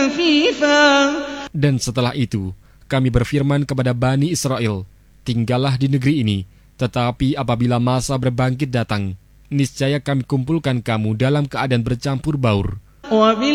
كفيفا. Dan setelah itu, kami berfirman kepada Bani Israel, tinggallah di negeri ini, tetapi apabila masa berbangkit datang, niscaya kami kumpulkan kamu dalam keadaan bercampur baur.